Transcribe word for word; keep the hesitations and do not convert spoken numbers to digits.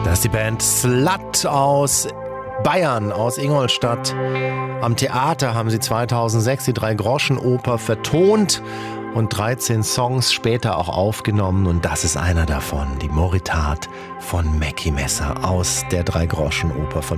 Das ist die Band Slut aus Bayern, aus Ingolstadt. Am Theater haben sie zweitausendsechs die Drei-Groschen-Oper vertont und dreizehn Songs später auch aufgenommen. Und das ist einer davon, die Moritat von Mackie Messer aus der Drei-Groschen-Oper von